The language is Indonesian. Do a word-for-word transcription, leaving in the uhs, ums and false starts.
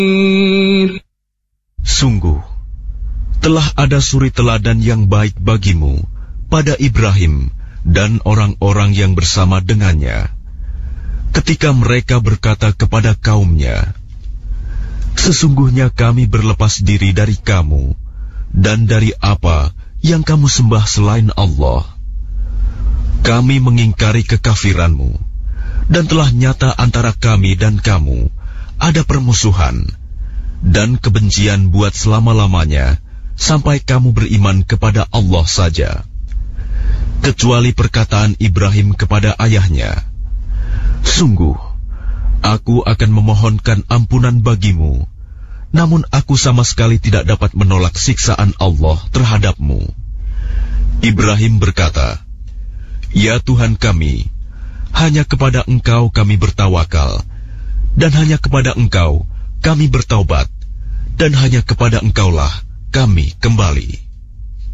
Sungguh, telah ada suri teladan yang baik bagimu pada Ibrahim dan orang-orang yang bersama dengannya, ketika mereka berkata kepada kaumnya, sesungguhnya kami berlepas diri dari kamu dan dari apa yang kamu sembah selain Allah. Kami mengingkari kekafiranmu, dan telah nyata antara kami dan kamu ada permusuhan dan kebencian buat selama-lamanya sampai kamu beriman kepada Allah saja, kecuali perkataan Ibrahim kepada ayahnya, sungguh, aku akan memohonkan ampunan bagimu, namun aku sama sekali tidak dapat menolak siksaan Allah terhadapmu. Ibrahim berkata, ya Tuhan kami, hanya kepada Engkau kami bertawakal, dan hanya kepada Engkau kami bertaubat, dan hanya kepada Engkaulah kami kembali.